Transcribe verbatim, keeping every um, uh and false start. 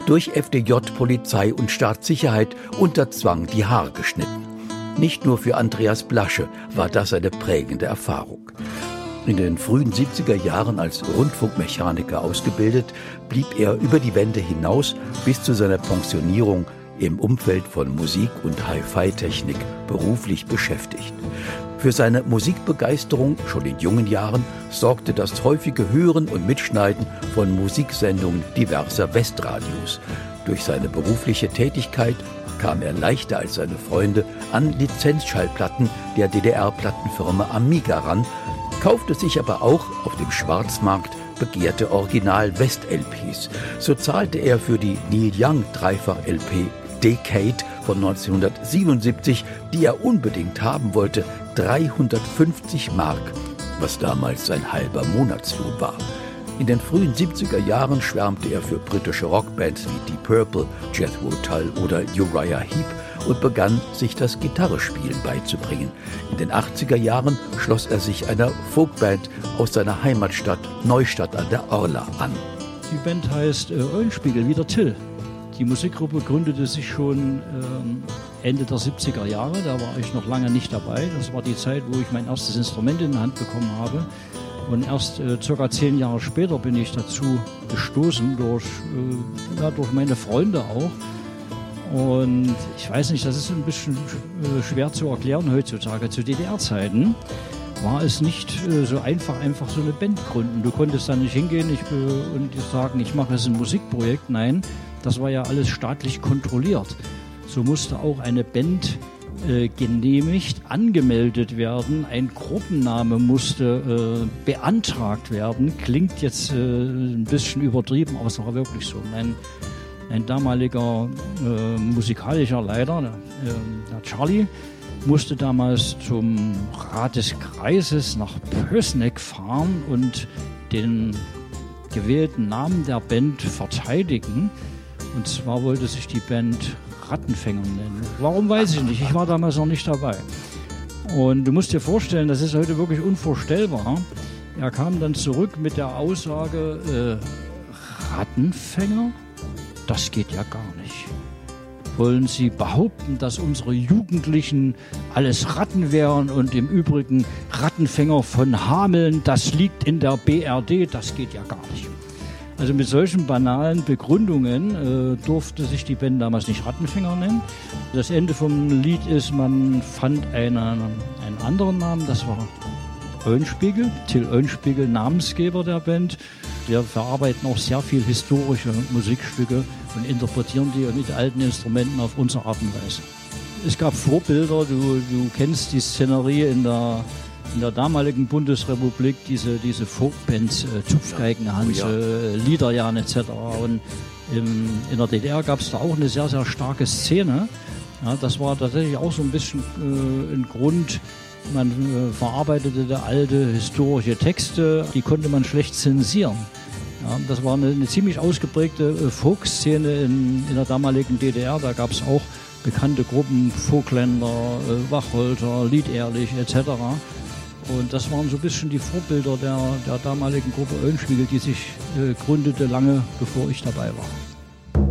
Durch F D J, Polizei und Staatssicherheit unter Zwang die Haare geschnitten. Nicht nur für Andreas Blasche war das eine prägende Erfahrung. In den frühen siebziger Jahren als Rundfunkmechaniker ausgebildet, blieb er über die Wende hinaus bis zu seiner Pensionierung im Umfeld von Musik und Hi-Fi-Technik beruflich beschäftigt. Für seine Musikbegeisterung schon in jungen Jahren sorgte das häufige Hören und Mitschneiden von Musiksendungen diverser Westradios. Durch seine berufliche Tätigkeit kam er leichter als seine Freunde an Lizenzschallplatten der D D R-Plattenfirma Amiga ran, kaufte sich aber auch auf dem Schwarzmarkt begehrte Original-West-L Ps. So zahlte er für die Neil Young Dreifach-L P Decade von neunzehnhundertsiebenundsiebzig, die er unbedingt haben wollte, dreihundertfünfzig Mark, was damals sein halber Monatslohn war. In den frühen siebziger Jahren schwärmte er für britische Rockbands wie Deep Purple, Jethro Tull oder Uriah Heep und begann, sich das Gitarrespielen beizubringen. In den achtziger Jahren schloss er sich einer Folkband aus seiner Heimatstadt Neustadt an der Orla an. Die Band heißt äh, Eulenspiegel, wie der Till. Die Musikgruppe gründete sich schon ähm, Ende der siebziger Jahre, da war ich noch lange nicht dabei. Das war die Zeit, wo ich mein erstes Instrument in die Hand bekommen habe. Und erst äh, circa zehn Jahre später bin ich dazu gestoßen, durch, äh, ja, durch meine Freunde auch. Und ich weiß nicht, das ist ein bisschen äh, schwer zu erklären heutzutage. Zu D D R-Zeiten war es nicht äh, so einfach, einfach so eine Band gründen. Du konntest da nicht hingehen ich, äh, und sagen, ich mache jetzt ein Musikprojekt. Nein, das war ja alles staatlich kontrolliert. So musste auch eine Band äh, genehmigt, angemeldet werden. Ein Gruppenname musste äh, beantragt werden. Klingt jetzt äh, ein bisschen übertrieben, aber es war wirklich so. Mein, ein damaliger äh, musikalischer Leiter, der, äh, der Charlie, musste damals zum Rat des Kreises nach Pößneck fahren und den gewählten Namen der Band verteidigen. Und zwar wollte sich die Band Rattenfänger nennen. Warum, weiß ich nicht. Ich war damals noch nicht dabei. Und du musst dir vorstellen, das ist heute wirklich unvorstellbar. Er kam dann zurück mit der Aussage, äh, Rattenfänger? Das geht ja gar nicht. Wollen Sie behaupten, dass unsere Jugendlichen alles Ratten wären und im Übrigen Rattenfänger von Hameln, das liegt in der B R D, das geht ja gar nicht. Also mit solchen banalen Begründungen äh, durfte sich die Band damals nicht Rattenfänger nennen. Das Ende vom Lied ist, man fand einen, einen anderen Namen, das war Eulenspiegel, Till Eulenspiegel, Namensgeber der Band. Wir verarbeiten auch sehr viel historische Musikstücke und interpretieren die mit alten Instrumenten auf unsere Art und Weise. Es gab Vorbilder, du, du kennst die Szenerie in der, in der damaligen Bundesrepublik, diese, diese Folkbands, äh, Zupfgeigenhans, oh ja. Liederjan et cetera. Und im, in der D D R gab es da auch eine sehr, sehr starke Szene. Ja, das war tatsächlich auch so ein bisschen äh, ein Grund. Man äh, verarbeitete da alte historische Texte, die konnte man schlecht zensieren. Ja, das war eine, eine ziemlich ausgeprägte äh, Folkszene in, in der damaligen D D R. Da gab es auch bekannte Gruppen, Vogtländer, äh, Wacholter, Liederlich et cetera. Und das waren so ein bisschen die Vorbilder der, der damaligen Gruppe Eulenspiegel, die sich äh, gründete lange bevor ich dabei war.